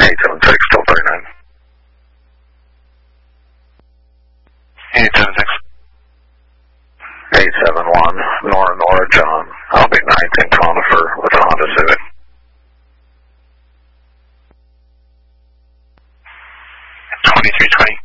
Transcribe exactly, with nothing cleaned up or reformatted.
eight seven six, twelve thirty-nine. eight seven six. eight seven one, Nora Nora John, Albany ninth in Conifer with a Honda Civic. twenty-three twenty.